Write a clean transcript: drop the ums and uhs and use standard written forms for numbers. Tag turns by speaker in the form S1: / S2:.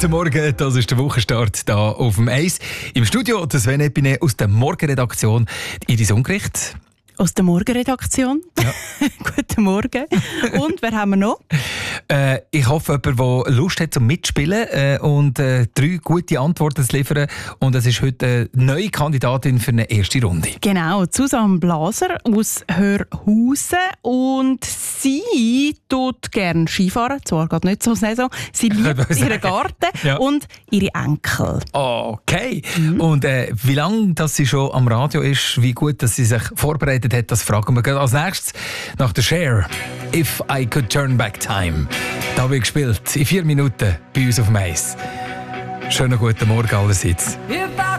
S1: Guten Morgen, das ist der Wochenstart hier auf dem Eis. Im Studio das Sven Epine aus der Morgenredaktion. Iris Ungericht.
S2: Aus der Morgenredaktion.
S1: Ja.
S2: Guten Morgen. Und wer haben wir noch?
S1: Ich hoffe, jemand, der Lust hat zum Mitspielen und 3 gute Antworten zu liefern. Und es ist heute eine neue Kandidatin für eine erste Runde.
S2: Genau, Susanne Blaser aus Hörhausen. Und sie tut gerne Skifahren, zwar gerade nicht so Saison. Sie liebt ihren Garten und ihre Enkel.
S1: Okay. Und wie lange dass sie schon am Radio ist, wie gut dass sie sich vorbereitet hat, das fragen wir als nächstes nach der Cher. If I Could Turn Back Time. Da wird gespielt in 4 Minuten bei uns auf dem Eis. Schönen guten Morgen allerseits.